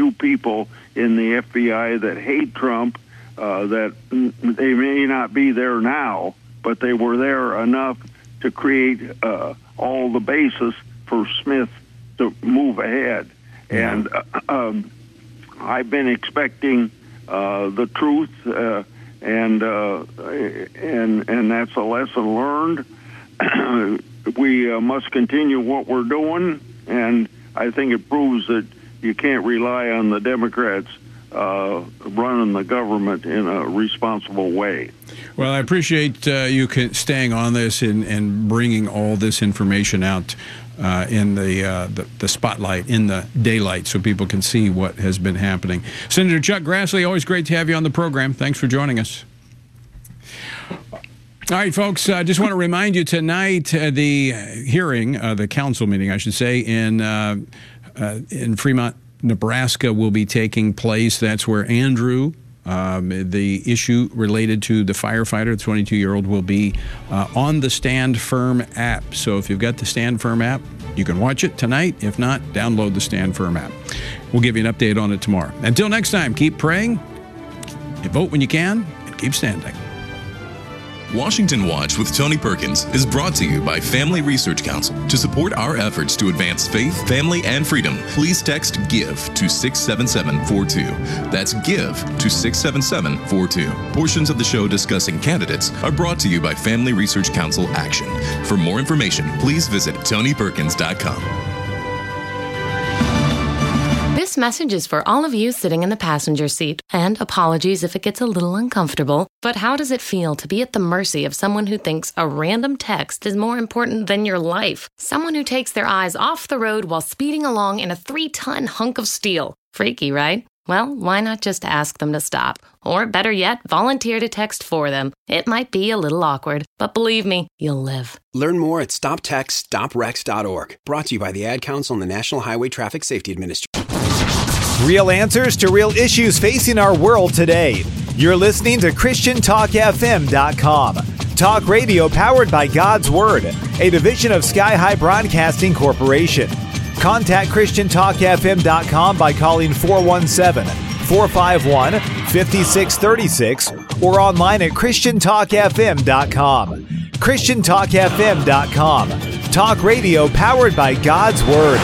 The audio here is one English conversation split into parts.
few people in the FBI that hate Trump, that they may not be there now, but they were there enough to create all the basis for Smith to move ahead. And I've been expecting the truth, and that's a lesson learned. We must continue what we're doing, and I think it proves that you can't rely on the Democrats running the government in a responsible way. Well, I appreciate you staying on this and bringing all this information out in the spotlight, in the daylight, so people can see what has been happening. Senator Chuck Grassley, always great to have you on the program. Thanks for joining us. All right, folks, I just want to remind you tonight, the hearing, the council meeting, I should say, in Fremont, Nebraska will be taking place. That's where Andrew, the issue related to the firefighter, the 22-year-old, will be on the Stand Firm app. So if you've got the Stand Firm app, you can watch it tonight. If not, download the Stand Firm app. We'll give you an update on it tomorrow. Until next time, keep praying, vote when you can, and keep standing. Washington Watch with Tony Perkins is brought to you by Family Research Council. To support our efforts to advance faith, family, and freedom, please text GIVE to 67742. That's GIVE to 67742. Portions of the show discussing candidates are brought to you by Family Research Council Action. For more information, please visit TonyPerkins.com. This message is for all of you sitting in the passenger seat, and apologies if it gets a little uncomfortable, but how does it feel to be at the mercy of someone who thinks a random text is more important than your life? Someone who takes their eyes off the road while speeding along in a 3-ton hunk of steel. Freaky, right? Well, why not just ask them to stop? Or better yet, volunteer to text for them. It might be a little awkward, but believe me, you'll live. Learn more at stoptextstoprex.org. Brought to you by the Ad Council and the National Highway Traffic Safety Administration. Real answers to real issues facing our world today. You're listening to ChristianTalkFM.com. Talk radio powered by God's Word, a division of Sky High Broadcasting Corporation. Contact ChristianTalkFM.com by calling 417-451-5636 or online at ChristianTalkFM.com. ChristianTalkFM.com. Talk radio powered by God's Word.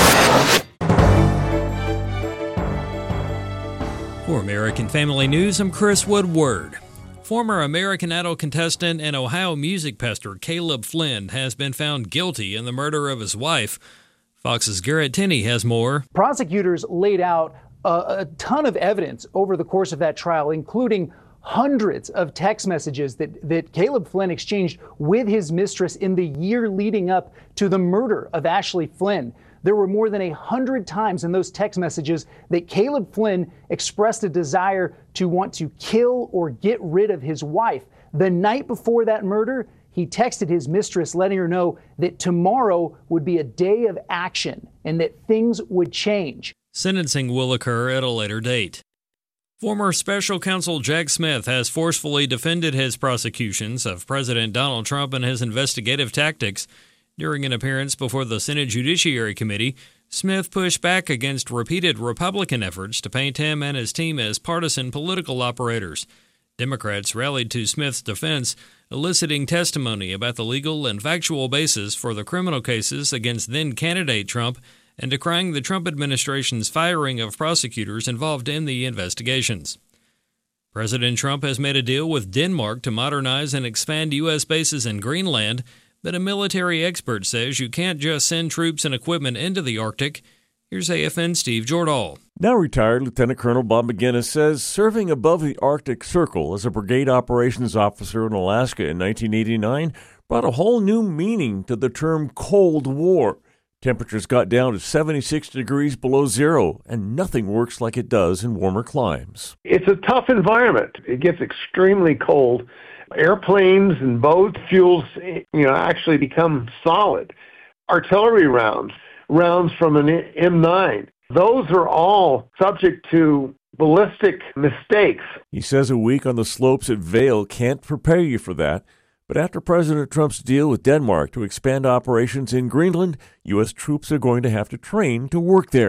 For American Family News, I'm Chris Woodward. Former American Idol contestant and Ohio music pastor Caleb Flynn has been found guilty in the murder of his wife. Fox's Garrett Tenney has more. Prosecutors laid out a ton of evidence over the course of that trial, including hundreds of text messages that Caleb Flynn exchanged with his mistress in the year leading up to the murder of Ashley Flynn. There were more than 100 times in those text messages that Caleb Flynn expressed a desire to want to kill or get rid of his wife. The night before that murder, he texted his mistress letting her know that tomorrow would be a day of action and that things would change. Sentencing will occur at a later date. Former special counsel Jack Smith has forcefully defended his prosecutions of President Donald Trump and his investigative tactics. During an appearance before the Senate Judiciary Committee, Smith pushed back against repeated Republican efforts to paint him and his team as partisan political operators. Democrats rallied to Smith's defense, eliciting testimony about the legal and factual basis for the criminal cases against then-candidate Trump and decrying the Trump administration's firing of prosecutors involved in the investigations. President Trump has made a deal with Denmark to modernize and expand U.S. bases in Greenland, but a military expert says you can't just send troops and equipment into the Arctic. Here's AFN Steve Jordahl. Now retired Lieutenant Colonel Bob McGinnis says serving above the Arctic Circle as a brigade operations officer in Alaska in 1989 brought a whole new meaning to the term Cold War. Temperatures got down to 76 degrees below zero, and nothing works like it does in warmer climes. It's a tough environment. It gets extremely cold. Airplanes and boat fuels, actually become solid. Artillery rounds from an M9, those are all subject to ballistic mistakes. He says a week on the slopes at Vail can't prepare you for that. But after President Trump's deal with Denmark to expand operations in Greenland, U.S. troops are going to have to train to work there.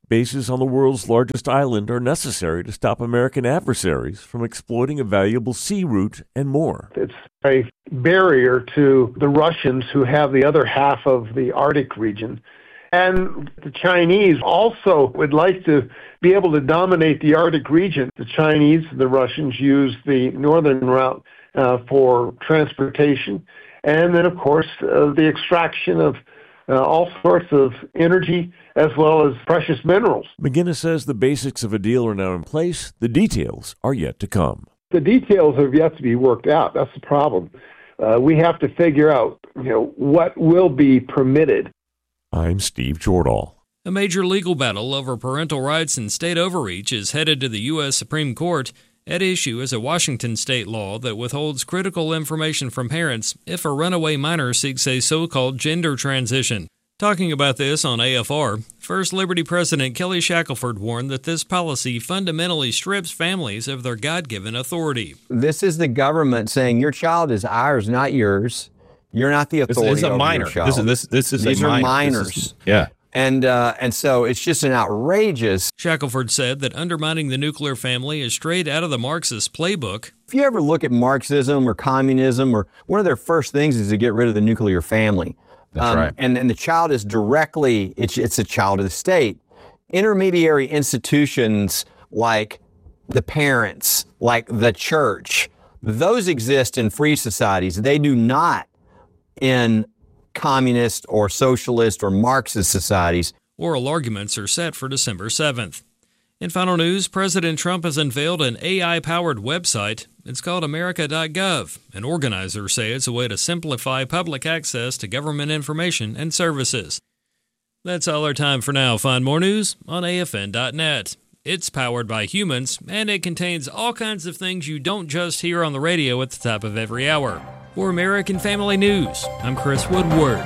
Bases on the world's largest island are necessary to stop American adversaries from exploiting a valuable sea route and more. It's a barrier to the Russians, who have the other half of the Arctic region. And the Chinese also would like to be able to dominate the Arctic region. The Chinese, the Russians, use the northern route for transportation. And then, of course, the extraction of all sorts of energy as well as precious minerals. McGinnis says the basics of a deal are now in place. The details are yet to come. The details have yet to be worked out. That's the problem. We have to figure out, what will be permitted. I'm Steve Jordahl. A major legal battle over parental rights and state overreach is headed to the U.S. Supreme Court. At issue is a Washington state law that withholds critical information from parents if a runaway minor seeks a so-called gender transition. Talking about this on AFR, First Liberty President Kelly Shackelford warned that this policy fundamentally strips families of their God-given authority. This is the government saying your child is ours, not yours. You're not the authority. This is a minor. This is These a are minor. minors. Yeah. And so it's just an outrageous. Shackelford said that undermining the nuclear family is straight out of the Marxist playbook. If you ever look at Marxism or communism, or one of their first things is to get rid of the nuclear family. That's right. And the child is directly, it's a child of the state. Intermediary institutions like the parents, like the church, those exist in free societies. They do not in communist or socialist or Marxist societies. Oral arguments are set for December 7th. In final news, President Trump has unveiled an AI-powered website. It's called America.gov, and organizers say it's a way to simplify public access to government information and services. That's all our time for now. Find more news on AFN.net. It's powered by humans, and it contains all kinds of things you don't just hear on the radio at the top of every hour. For American Family News, I'm Chris Woodward.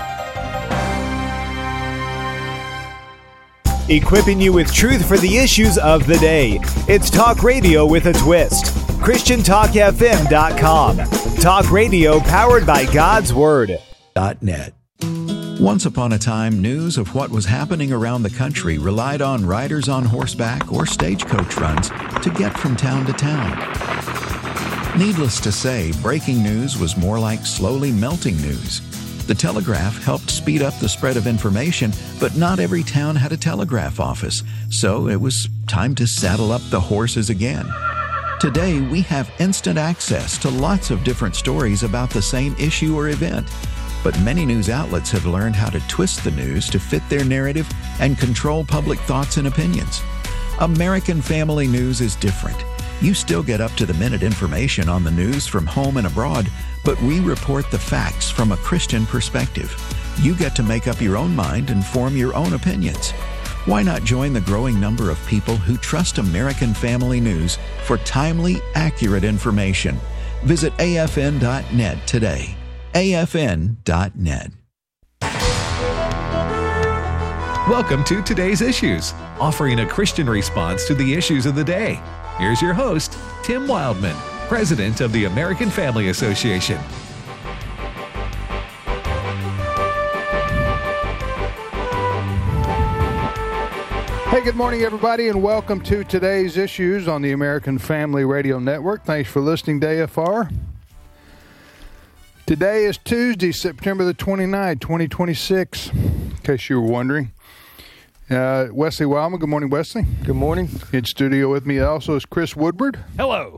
Equipping you with truth for the issues of the day. It's Talk Radio with a twist. ChristianTalkFM.com. Talk radio powered by God's Word. .net. Once upon a time, news of what was happening around the country relied on riders on horseback or stagecoach runs to get from town to town. Needless to say, breaking news was more like slowly melting news. The telegraph helped speed up the spread of information, but not every town had a telegraph office, so it was time to saddle up the horses again. Today, we have instant access to lots of different stories about the same issue or event, but many news outlets have learned how to twist the news to fit their narrative and control public thoughts and opinions. American Family News is different. You still get up-to-the-minute information on the news from home and abroad, but we report the facts from a Christian perspective. You get to make up your own mind and form your own opinions. Why not join the growing number of people who trust American Family News for timely, accurate information? Visit AFN.net today. AFN.net. Welcome to Today's Issues, offering a Christian response to the issues of the day. Here's your host, Tim Wildman, President of the American Family Association. Hey, good morning, everybody, and welcome to Today's Issues on the American Family Radio Network. Thanks for listening to AFR. Today is Tuesday, September the 29th, 2026, in case you were wondering. Wesley Wildman. Good morning, Wesley. Good morning. In studio with me also is Chris Woodward. Hello.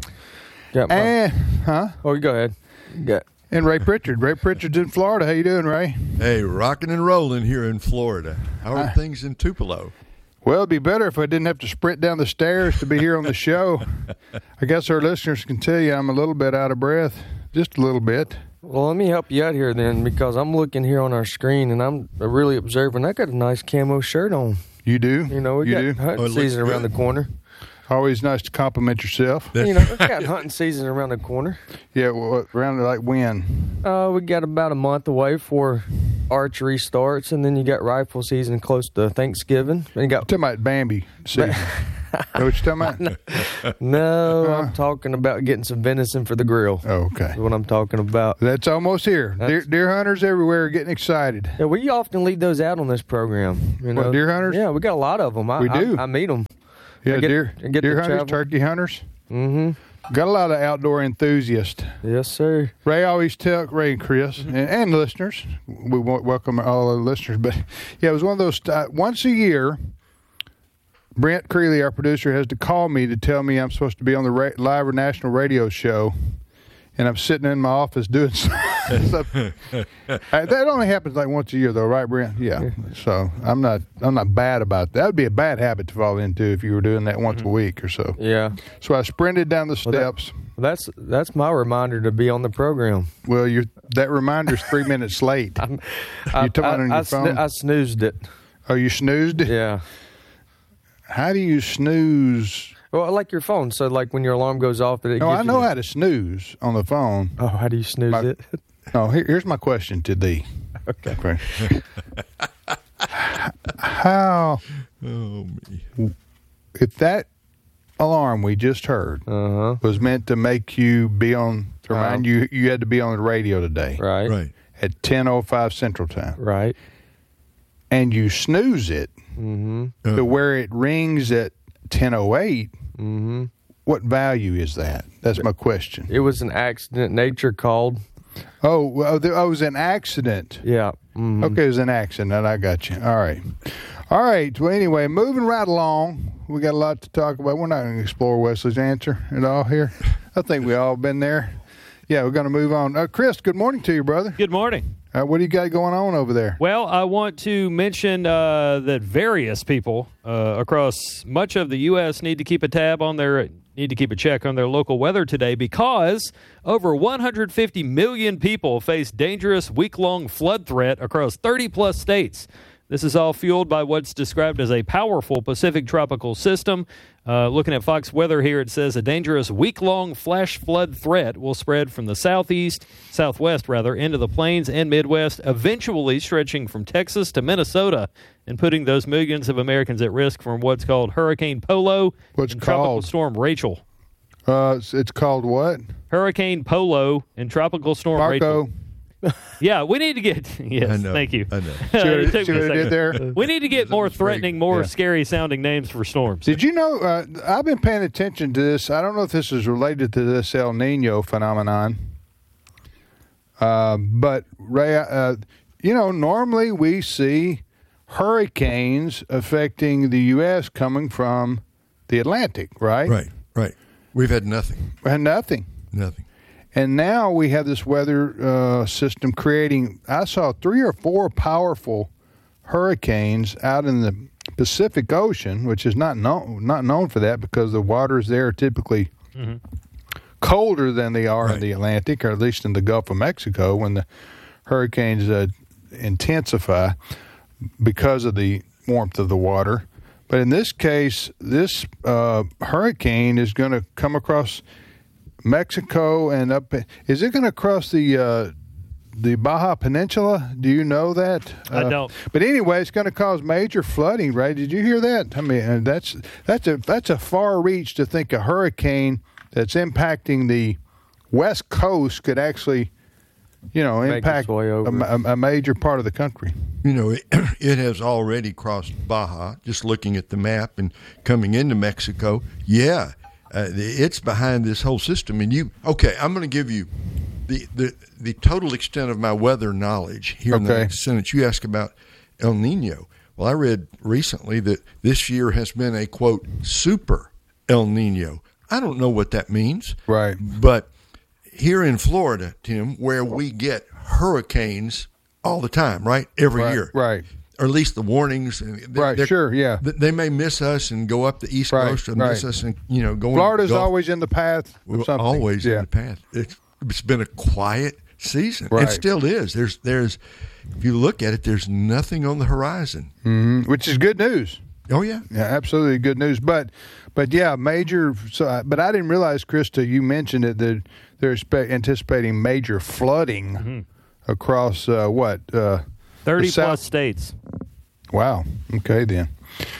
Oh, you go ahead. And Ray Pritchard. Ray Pritchard's in Florida. How you doing, Ray? Hey, rocking and rolling here in Florida. How are things in Tupelo? Well, it'd be better if I didn't have to sprint down the stairs to be here on the show. I guess our listeners can tell you I'm a little bit out of breath. Just a little bit. Well, let me help you out here then, because I'm looking here on our screen and I'm really observing. I got a nice camo shirt on. You do? You know, we got hunting season around the corner. Always nice to compliment yourself. You know, we got hunting season around the corner. Yeah, well, around like when? We got about a month away before archery starts, and then you got rifle season close to Thanksgiving. And you got talking about Bambi season. What you talking about? No, I'm talking about getting some venison for the grill. Oh, okay. That's what I'm talking about. That's almost here. Deer hunters everywhere are getting excited. Yeah, we often lead those out on this program. You know? What, deer hunters? Yeah, we got a lot of them. We do. I meet them. Yeah, deer hunters, turkey hunters. Mm-hmm. Got a lot of outdoor enthusiasts. Yes, sir. Ray always tells, Ray and Chris, and listeners, we welcome all our listeners, but yeah, it was one of those, once a year, Brent Creeley, our producer, has to call me to tell me I'm supposed to be on the live or national radio show, and I'm sitting in my office doing something. That only happens like once a year, though, right, Brent? Yeah. So I'm not bad about that. That would be a bad habit to fall into if you were doing that once a week or so. Yeah. So I sprinted down the steps. That's my reminder to be on the program. Well, that reminder's 3 minutes late. You talking about on your phone? I snoozed it. Oh, you snoozed it? Yeah. How do you snooze? Well, like your phone. So, like when your alarm goes off, I know how to snooze on the phone. Oh, how do you snooze it? No, here's my question to thee. Okay. How? Oh me. If that alarm we just heard was meant to make you be on, to remind you had to be on the radio today, right? At 10:05 Central Time, right? And you snooze it to where it rings at 10:08. Mm-hmm. What value is that? That's my question. It was an accident. Nature called. Oh, well, it was an accident. Yeah. Mm-hmm. Okay, it was an accident. I got you. All right. Well, anyway, moving right along. We got a lot to talk about. We're not going to explore Wesley's answer at all here. I think we all been there. Yeah, we're going to move on. Chris, good morning to you, brother. Good morning. What do you got going on over there? Well, I want to mention that various people across much of the U.S. need to keep a check on their local weather today because over 150 million people face dangerous week-long flood threat across 30-plus states. This is all fueled by what's described as a powerful Pacific tropical system. Looking at Fox Weather here, it says a dangerous week-long flash flood threat will spread from the southwest into the plains and Midwest, eventually stretching from Texas to Minnesota and putting those millions of Americans at risk from what's called Hurricane Polo and Tropical Storm Rachel. It's called what? Hurricane Polo and Tropical Storm Rachel. Yeah, we need to get. Yes, thank you. I know. See what I did there? We need to get more threatening, scary sounding names for storms. Did you know? I've been paying attention to this. I don't know if this is related to this El Nino phenomenon, but Ray, normally we see hurricanes affecting the U.S. coming from the Atlantic, right? Right. We've had nothing. Nothing. And now we have this weather system creating, I saw 3 or 4 powerful hurricanes out in the Pacific Ocean, which is not known for that because the waters there are typically colder than they are in the Atlantic, or at least in the Gulf of Mexico when the hurricanes intensify because of the warmth of the water. But in this case, this hurricane is going to come across Mexico and up. Is it going to cross the Baja Peninsula? Do you know that? I don't. But anyway, it's going to cause major flooding, right? Did you hear that? I mean, that's a far reach to think a hurricane that's impacting the West Coast could actually, impact a major part of the country. It has already crossed Baja, just looking at the map and coming into Mexico. Yeah. It's behind this whole system. And I'm going to give you the total extent of my weather knowledge here in the next sentence. You asked about El Nino. Well, I read recently that this year has been a, quote, super El Nino. I don't know what that means. Right. But here in Florida, Tim, where we get hurricanes all the time, right? Every year. Right. Or at least the warnings. Sure, yeah. They may miss us and go up the East Coast and miss us and, going. Florida's always in the path of something. Always in the path. It's been a quiet season. Right. It still is. There's if you look at it, there's nothing on the horizon. Mm-hmm. Which is good news. Oh, yeah. Yeah, absolutely good news. But yeah, major. But I didn't realize, Krista, you mentioned it, that they're anticipating major flooding across 30-plus states. Wow. Okay, then.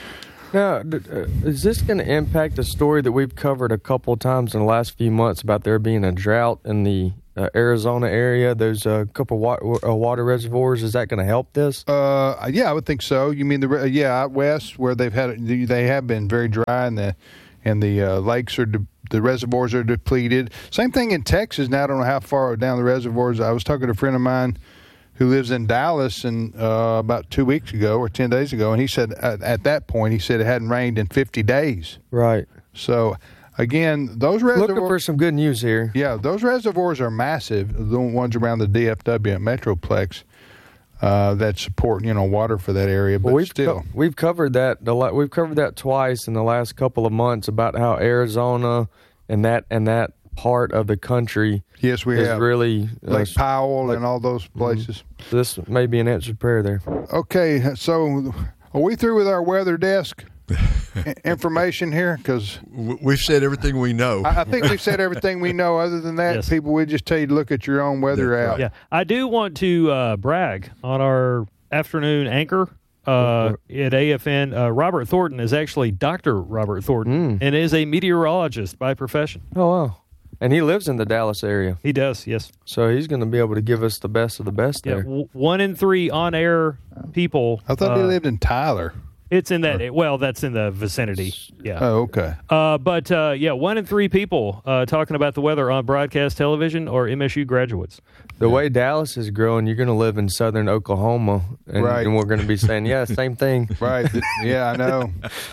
Now, is this going to impact the story that we've covered a couple of times in the last few months about there being a drought in the Arizona area? There's a couple water reservoirs. Is that going to help this? Yeah, I would think so. You mean out west where they have been very dry and the lakes the reservoirs are depleted. Same thing in Texas now. I don't know how far down the reservoirs. I was talking to a friend of mine who lives in Dallas and about 2 weeks ago or 10 days ago, and he said at that point, he said it hadn't rained in 50 days. Right. So, again, those reservoirs... Looking for some good news here. Yeah, those reservoirs are massive, the ones around the DFW and Metroplex that support, water for that area, but we've covered that. We've covered that twice in the last couple of months about how Arizona and that part of the country is really like Powell and all those places. This may be an answered prayer there. Okay, so are we through with our weather desk information here? Because we've said everything we know. I think we've said everything we know. Other than that, people, we just tell you to look at your own weather app. Yeah, I do want to brag on our afternoon anchor at AFN. Robert Thornton is actually Dr. Robert Thornton and is a meteorologist by profession. Oh, wow. And he lives in the Dallas area. He does, yes. So he's going to be able to give us the best of the best there. 1 in 3 on-air people. I thought he lived in Tyler. It's in that. Well, that's in the vicinity. Yeah. Oh, okay. But 1 in 3 people talking about the weather on broadcast television are MSU graduates. The way Dallas is growing, you're going to live in southern Oklahoma, and, right. And we're going to be saying, yeah, same thing. Right. Yeah, I know.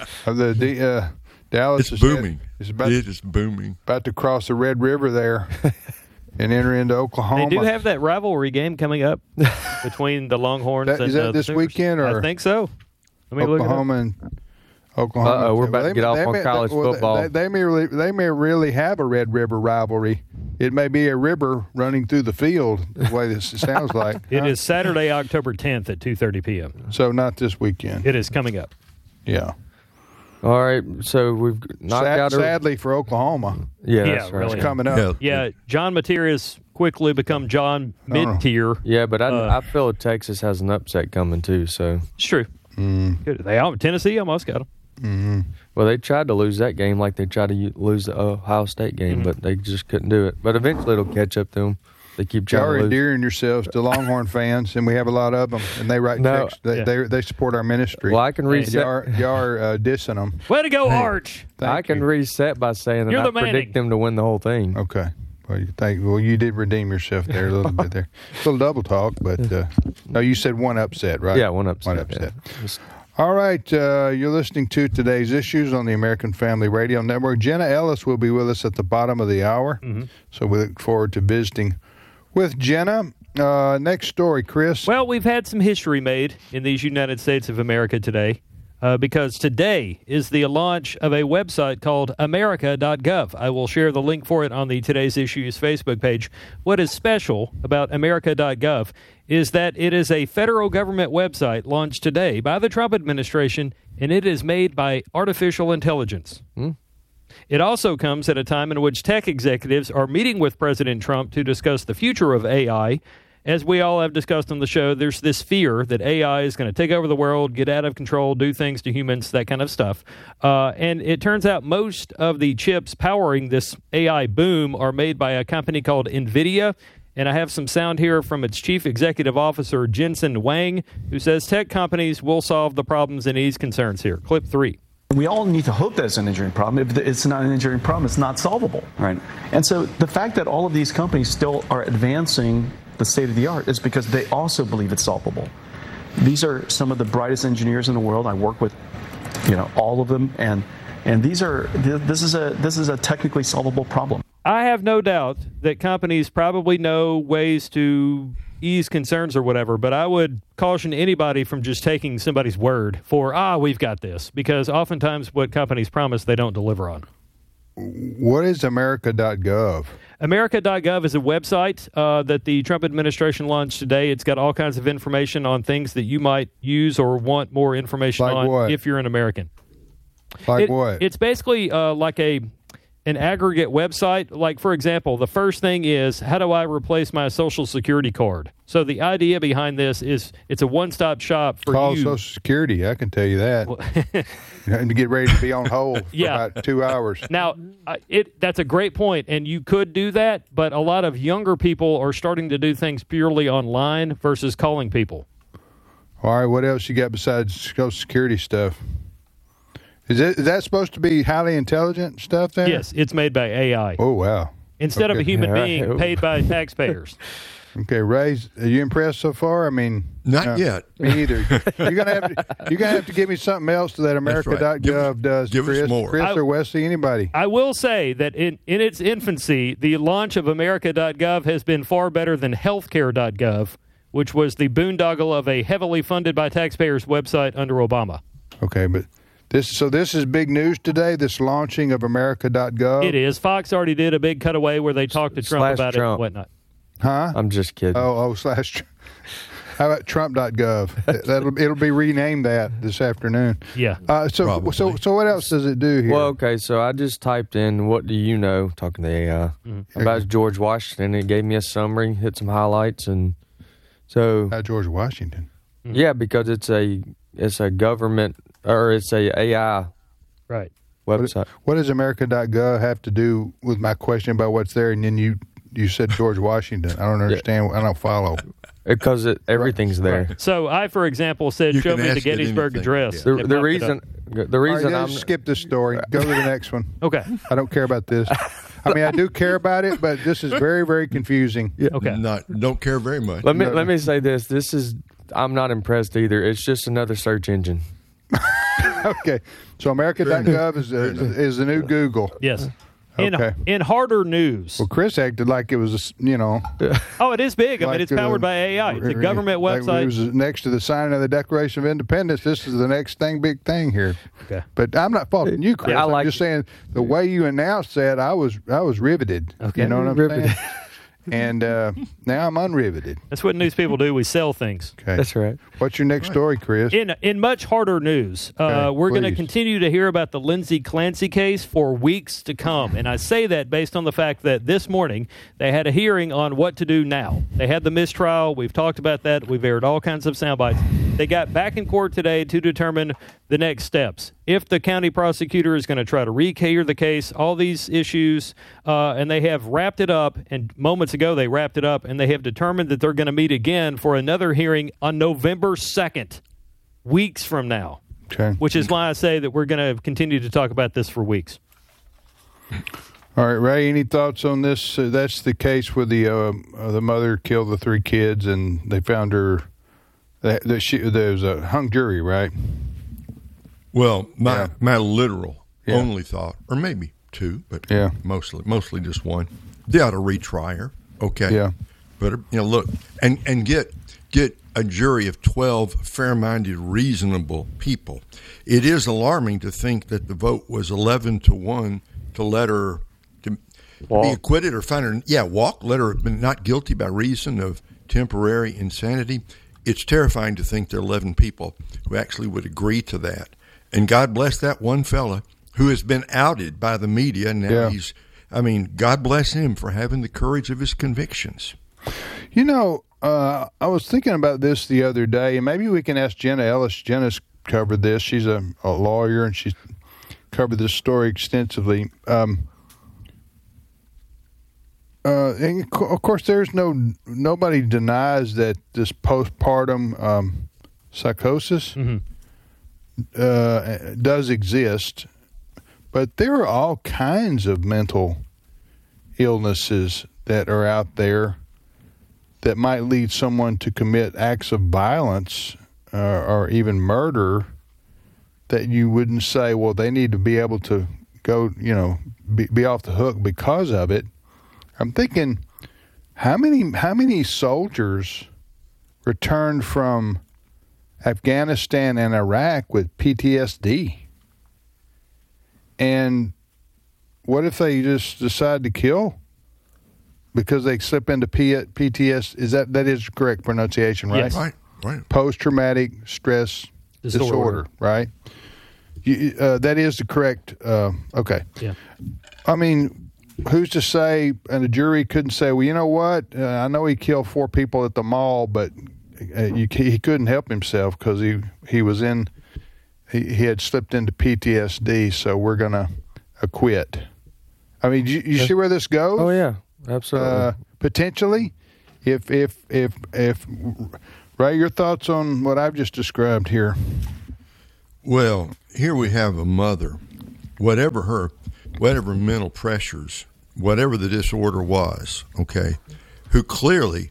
Dallas is booming. It is booming. About to cross the Red River there and enter into Oklahoma. They do have that rivalry game coming up between the Longhorns and is that this Sooners. Weekend? Or I think so. Let me Oklahoma and Oklahoma. We're about to get off on college football. They may really have a Red River rivalry. It may be a river running through the field, the way this sounds like. It is Saturday, October 10th at 2:30 p.m. So not this weekend. It is coming up. Yeah. All right, so we've knocked out. Sadly for Oklahoma. Yeah, that's right. Really. It's coming up. Yeah, John Materius quickly become John mid-tier. Yeah, but I feel Texas has an upset coming too. So it's true. Tennessee almost got them. Mm-hmm. Well, they tried to lose that game like they tried to lose the Ohio State game, but they just couldn't do it. But eventually it'll catch up to them. They keep trying to lose. You're endearing yourselves to Longhorn fans, and we have a lot of them, and they write text. They support our ministry. Well, I can reset. You're dissing them. Way to go, Arch! I can reset by saying that I predict them to win the whole thing. Okay. Well, you did redeem yourself there a little bit there. A little double talk, but no, you said one upset, right? Yeah, one upset. Yeah. All right, you're listening to Today's Issues on the American Family Radio Network. Jenna Ellis will be with us at the bottom of the hour, so we look forward to visiting with Jenna. Next story, Chris. Well, we've had some history made in these United States of America today because today is the launch of a website called America.gov. I will share the link for it on the Today's Issues Facebook page. What is special about America.gov is that it is a federal government website launched today by the Trump administration, and it is made by artificial intelligence. It also comes at a time in which tech executives are meeting with President Trump to discuss the future of AI. As we all have discussed on the show, there's this fear that AI is going to take over the world, get out of control, do things to humans, that kind of stuff. And it turns out most of the chips powering this AI boom are made by a company called NVIDIA. And I have some sound here from its chief executive officer, Jensen Huang, who says tech companies will solve the problems and ease concerns here. Clip 3. We all need to hope that it's an engineering problem. If it's not an engineering problem, it's not solvable. Right. And so the fact that all of these companies still are advancing the state of the art is because they also believe it's solvable. These are some of the brightest engineers in the world. I work with, all of them, and this is a technically solvable problem. I have no doubt that companies probably know ways to ease concerns or whatever, but I would caution anybody from just taking somebody's word for, we've got this, because oftentimes what companies promise, they don't deliver on. What is America.gov? America.gov is a website that the Trump administration launched today. It's got all kinds of information on things that you might use or want more information on if you're an American. Like what? It's basically like an aggregate website, like, for example, the first thing is, how do I replace my Social Security card? So the idea behind this is it's a one-stop shop for Call you. Social Security, I can tell you that. And to get ready to be on hold for about 2 hours. Now, that's a great point, and you could do that, but a lot of younger people are starting to do things purely online versus calling people. All right, what else you got besides Social Security stuff? Is that supposed to be highly intelligent stuff there? Yes, it's made by AI. Oh, wow. Instead of a human being paid by taxpayers. Okay, Ray, are you impressed so far? I mean, not yet. Me either. You're gonna have to give me something else that America.gov does. Give Chris, us more. Chris or Wesley, anybody. I will say that in its infancy, the launch of America.gov has been far better than Healthcare.gov, which was the boondoggle of a heavily funded by taxpayers website under Obama. Okay, but this is big news today, this launching of America.gov. It is. Fox already did a big cutaway where they talked to Trump about it and whatnot. Huh? I'm just kidding. / How about Trump.gov? It'll be renamed that this afternoon. Yeah. So what else does it do here? Well, okay, so I just typed in, what do you know, talking to AI, about George Washington. It gave me a summary, hit some highlights, and so... About George Washington? Yeah, because it's a government, or it's a AI website. What does America.gov have to do with my question about what's there, and then you said George Washington? I don't understand. I don't follow. Because everything's there. So I, for example, said, show me the Gettysburg Address. The reason right, I'm... skip this story. Go to the next one. Okay. I don't care about this. I mean, I do care about it, but this is very, very confusing. Yeah. Okay. Don't care very much. Let me say this. I'm not impressed either. It's just another search engine. Okay. So America.gov is the new Google. Yes. Okay. In harder news. Well, Chris acted like it was, Oh, it is big. I mean, it's powered by AI. It's a government website. Like it was next to the signing of the Declaration of Independence. This is the next big thing here. Okay. But I'm not faulting you, Chris. I'm just saying the way you announced that, I was riveted. Okay. You know what I'm saying? And now I'm unriveted. That's what news people do. We sell things. Okay. That's right. What's your next story, Chris? In much harder news, we're going to continue to hear about the Lindsay Clancy case for weeks to come. And I say that based on the fact that this morning they had a hearing on what to do now. They had the mistrial. We've talked about that. We've aired all kinds of sound bites. They got back in court today to determine the next steps. If the county prosecutor is going to try to rehear the case, all these issues, and they have wrapped it up, and moments ago they wrapped it up, and they have determined that they're going to meet again for another hearing on November 2nd, weeks from now. Okay. Which is why I say that we're going to continue to talk about this for weeks. All right, Ray, any thoughts on this? That's the case where the mother killed the 3 kids, and they found her... there was a hung jury, right? Well, my literal only thought, or maybe 2, but mostly just 1. They ought to retry her. Okay. Yeah. But look, and get a jury of 12 fair-minded, reasonable people. It is alarming to think that the vote was 11-1 to let her be acquitted or find her. Let her not guilty by reason of temporary insanity. It's terrifying to think there are 11 people who actually would agree to that. And God bless that one fella who has been outed by the media. And now God bless him for having the courage of his convictions. I was thinking about this the other day, and maybe we can ask Jenna Ellis. Jenna's covered this. She's a lawyer, and she's covered this story extensively. And of course, nobody denies that this postpartum psychosis does exist, but there are all kinds of mental illnesses that are out there that might lead someone to commit acts of violence or even murder that you wouldn't say, well, they need to be able to go, be off the hook because of it. I'm thinking, how many soldiers returned from Afghanistan and Iraq with PTSD? And what if they just decide to kill because they slip into PTSD? That is correct pronunciation, right? Yes. Right. Post-traumatic stress disorder, right? that is the correct. Okay. Yeah. I mean, who's to say? And the jury couldn't say, well, you know what? I know he killed 4 people at the mall, but he couldn't help himself because he was in. He had slipped into PTSD, so we're gonna acquit. I mean, you see where this goes? Oh yeah, absolutely. Potentially, if Ray, your thoughts on what I've just described here? Well, here we have a mother, whatever mental pressures, whatever the disorder was, okay, who clearly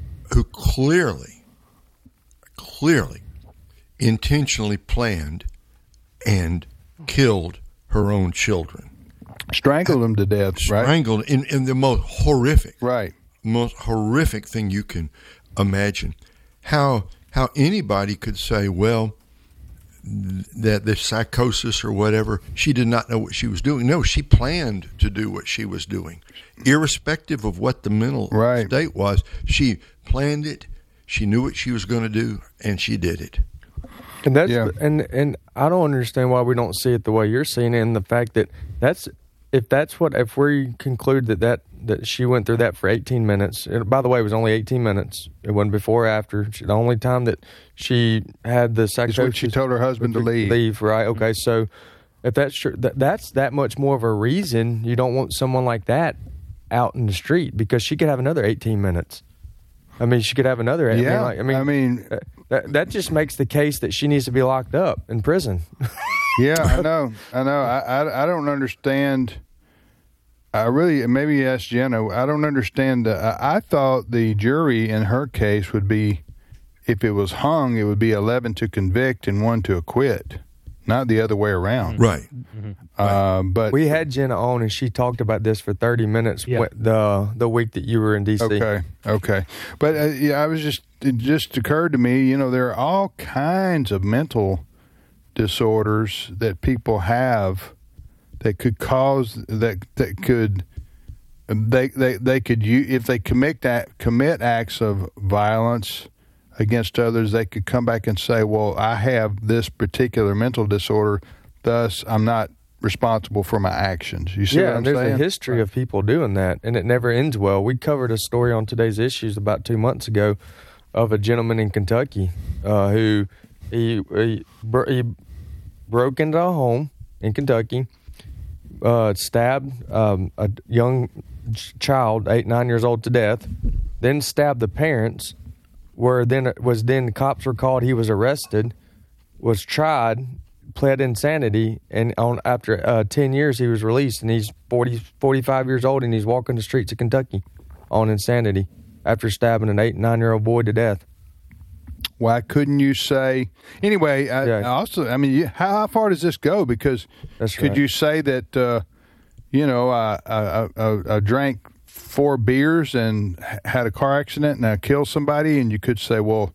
intentionally planned and killed her own children. Strangled them to death, right? Strangled in the most horrific thing you can imagine. How anybody could say, well, that the psychosis or whatever, she did not know what she was doing. No, she planned to do what she was doing. Irrespective of what the mental state was, she planned it, she knew what she was going to do, and she did it. And that's and I don't understand why we don't see it the way you're seeing it, and the fact that if we conclude that she went through that for 18 minutes, by the way, it was only 18 minutes. It wasn't before or after. The only time that she had the psychosis. Is when she told her husband to leave. Leave, right? Okay, so if that's true, that's that much more of a reason you don't want someone like that out in the street, because she could have another 18 minutes. I mean, she could have another. That just makes the case that she needs to be locked up in prison. Yeah, I know. I don't understand. I really, maybe ask Jenna. I don't understand. I thought the jury in her case would be, if it was hung, it would be 11 to convict and 1 to acquit, not the other way around. Right. But we had Jenna on, and she talked about this for 30 minutes the week that you were in D.C. Okay. But it just occurred to me, there are all kinds of mental disorders that people have that could cause they could if they commit acts of violence against others, they could come back and say, well, I have this particular mental disorder, thus I'm not responsible for my actions. You see what I'm saying? There's a history of people doing that, and it never ends well. We covered a story on Today's Issues about 2 months ago of a gentleman in Kentucky who he broke into a home in Kentucky, stabbed a young child, 8-9 years old, to death, then stabbed the parents, then the cops were called, he was arrested, was tried, pled insanity, and after 10 years he was released, and he's 45 years old, and he's walking the streets of Kentucky on insanity after stabbing an 8-9-year-old boy to death. Why couldn't you say anyway? How far does this go? Because could you say that I drank 4 beers and had a car accident and I killed somebody, and you could say, well,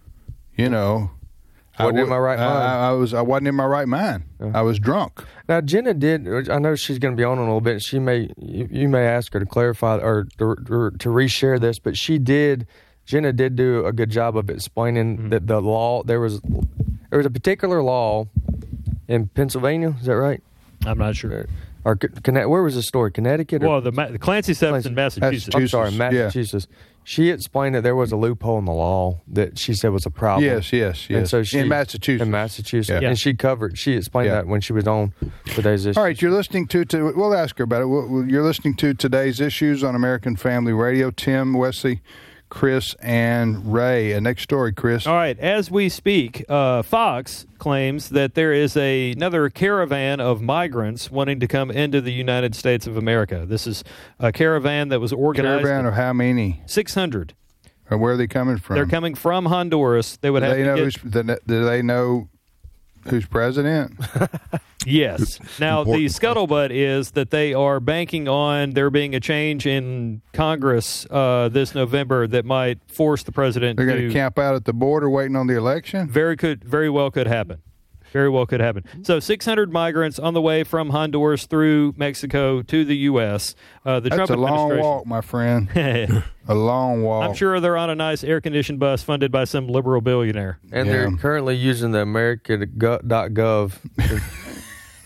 I wasn't in my right mind. I wasn't in my right mind. I was drunk. Now Jenna did. I know she's going to be on in a little bit. You may ask her to clarify or to reshare this, but Jenna did do a good job of explaining that the law. There was a particular law in Pennsylvania. Is that right? I'm not sure. Or where was the story? Connecticut? Well, the Clancy stuff's in Massachusetts. I'm sorry, Massachusetts. Yeah. She explained that there was a loophole in the law that she said was a problem. Yes. And so in Massachusetts. Yeah. And she explained that when she was on Today's Issues. All right, you're listening to we'll ask her about it. You're listening to Today's Issues on American Family Radio. Tim, Wesley, Chris, and Ray. Next story, Chris. All right. As we speak, Fox claims that there is another caravan of migrants wanting to come into the United States of America. This is a caravan that was organized. Caravan of how many? 600. And where are they coming from? They're coming from Honduras. They would do they know who's president? Yes. Now, the scuttlebutt is that they are banking on there being a change in Congress this November that might force the president They're going to camp out at the border waiting on the election? Very well could happen. Very well could happen. So 600 migrants on the way from Honduras through Mexico to the U.S. That's Trump a long walk, my friend. A long walk. I'm sure they're on a nice air-conditioned bus funded by some liberal billionaire. And they're currently using the America.gov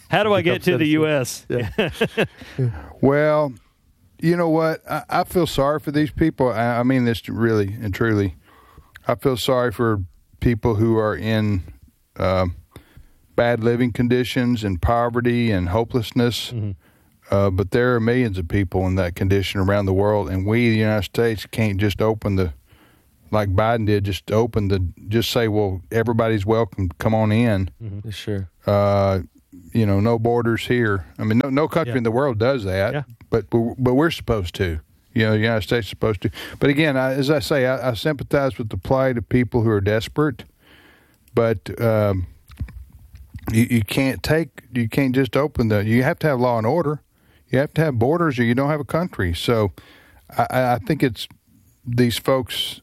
How do I get to the U.S.? Yeah. Well, you know what? I feel sorry for these people. I mean this really and truly. I feel sorry for people who are in bad living conditions and poverty and hopelessness. Mm-hmm. But there are millions of people in that condition around the world, and we, the United States, can't just open like Biden did, just say, well, everybody's welcome, come on in. Mm-hmm. Sure. No borders here. I mean, no country in the world does that, but we're supposed to. The United States is supposed to. But again, as I say, I sympathize with the plight of people who are desperate, but you can't just open you have to have law and order. You have to have borders or you don't have a country. So I think it's these folks,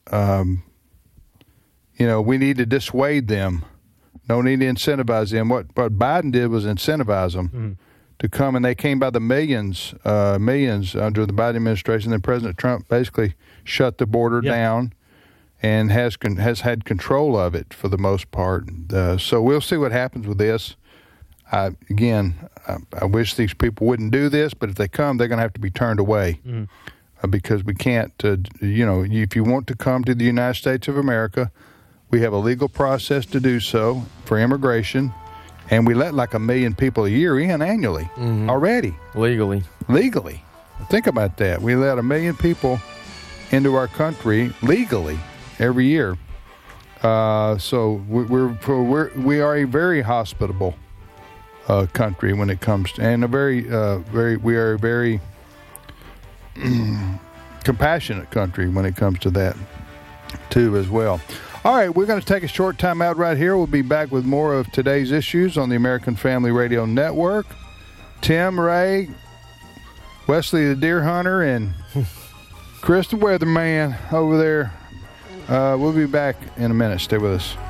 we need to dissuade them. No need to incentivize them. What Biden did was incentivize them to come, and they came by the millions under the Biden administration. Then President Trump basically shut the border down and has had control of it for the most part. So we'll see what happens with this. I wish these people wouldn't do this, but if they come, they're going to have to be turned away because we can't, if you want to come to the United States of America, we have a legal process to do so for immigration, and we let like 1 million people a year in annually already. Legally. Think about that. We let 1 million people into our country legally every year. So we are a very hospitable country when it comes to, and we are a very compassionate country when it comes to that too as well. All right, we're going to take a short time out right here. We'll be back with more of today's issues on the American Family Radio Network. Tim, Ray, Wesley the Deer Hunter, and Chris the Weatherman over there. We'll be back in a minute. Stay with us.